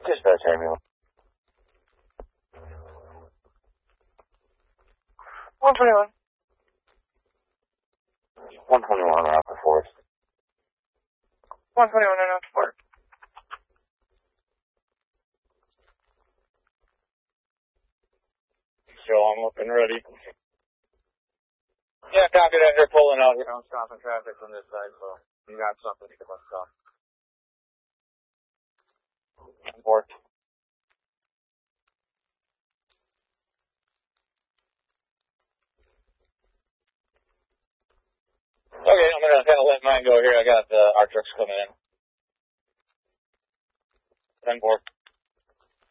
Dispatch ambulance. 121. 121 on Upper Forest. 121 and up for. So I'm up and ready. Yeah, copy that. You're pulling out. I'm stopping traffic from this side, so you got something to give us stop. 4. Okay, I'm gonna kind of let mine go here. I got our trucks coming in. 10-4.